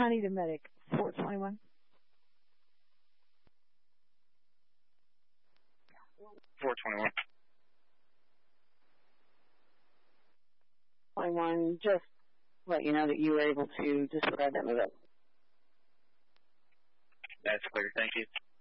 Connie the medic, 421. 421. 21, just let you know that you were able to describe that move up. That's clear. Thank you.